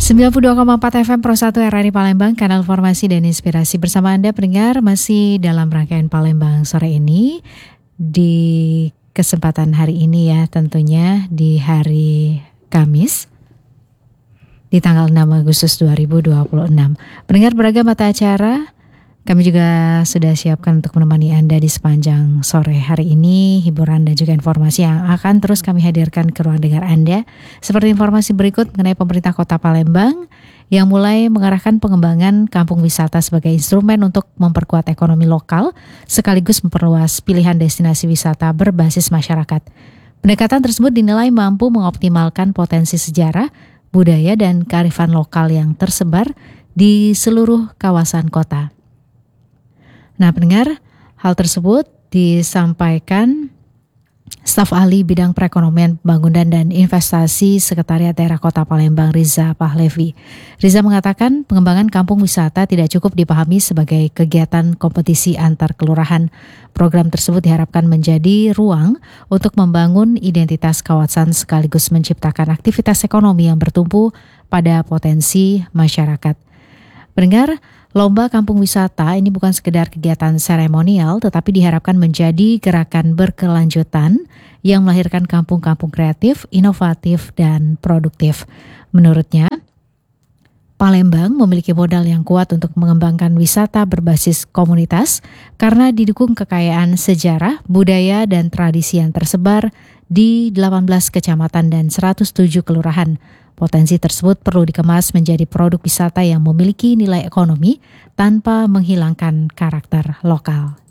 92,4 FM Pro 1 RRI Palembang, kanal informasi dan inspirasi bersama Anda pendengar masih dalam rangkaian Palembang sore ini. Di kesempatan hari ini ya, tentunya di hari Kamis di tanggal 6 Agustus 2026. Pendengar, beragam mata acara kami juga sudah siapkan untuk menemani Anda di sepanjang sore hari ini. Hiburan dan juga informasi yang akan terus kami hadirkan ke ruang dengar Anda. Seperti informasi berikut mengenai pemerintah Kota Palembang yang mulai mengarahkan pengembangan kampung wisata sebagai instrumen untuk memperkuat ekonomi lokal sekaligus memperluas pilihan destinasi wisata berbasis masyarakat. Pendekatan tersebut dinilai mampu mengoptimalkan potensi sejarah, budaya dan kearifan lokal yang tersebar di seluruh kawasan kota. Nah, pendengar, hal tersebut disampaikan staf ahli bidang perekonomian, pembangunan dan investasi Sekretariat Daerah Kota Palembang, Riza Pahlevi. Riza mengatakan pengembangan kampung wisata tidak cukup dipahami sebagai kegiatan kompetisi antar kelurahan. Program tersebut diharapkan menjadi ruang untuk membangun identitas kawasan sekaligus menciptakan aktivitas ekonomi yang bertumpu pada potensi masyarakat. Pendengar, Lomba Kampung Wisata ini bukan sekedar kegiatan seremonial, tetapi diharapkan menjadi gerakan berkelanjutan yang melahirkan kampung-kampung kreatif, inovatif, dan produktif. Menurutnya, Palembang memiliki modal yang kuat untuk mengembangkan wisata berbasis komunitas karena didukung kekayaan sejarah, budaya, dan tradisi yang tersebar di 18 kecamatan dan 107 kelurahan. Potensi tersebut perlu dikemas menjadi produk wisata yang memiliki nilai ekonomi tanpa menghilangkan karakter lokal.